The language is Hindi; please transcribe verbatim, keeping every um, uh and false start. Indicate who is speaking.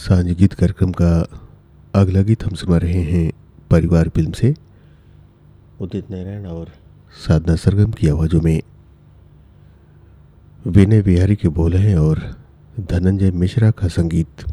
Speaker 1: सांझ गीत कार्यक्रम का अगला गीत हम सुना रहे हैं परिवार फिल्म से। उदित नारायण और साधना सरगम की आवाज़ों में विनय बिहारी के बोल हैं और धनंजय मिश्रा का संगीत।